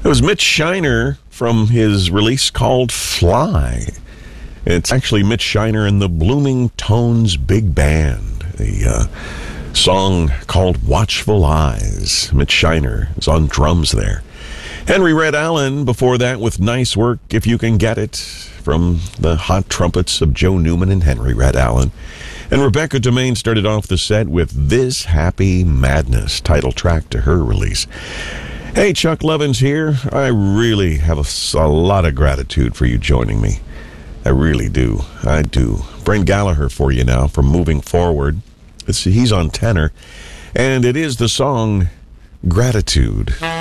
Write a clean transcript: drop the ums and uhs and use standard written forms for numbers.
It was Mitch Shiner from his release called Fly. It's actually Mitch Shiner and the Blooming Tones Big Band. The song called Watchful Eyes. Mitch Shiner is on drums there. Henry Red Allen before that with Nice Work If You Can Get It from the hot trumpets of Joe Newman and Henry Red Allen. And Rebecca Domain started off the set with This Happy Madness, title track to her release. Hey, Chuck Levins here. I really have a lot of gratitude for you joining me. I really do. I do. Brent Gallagher for you now from Moving Forward. He's on tenor, and it is the song Gratitude.